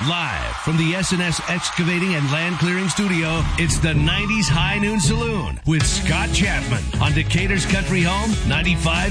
Live from the S&S Excavating and Land Clearing Studio, it's the 90s High Noon Saloon with Scott Chapman on Decatur's Country Home 95.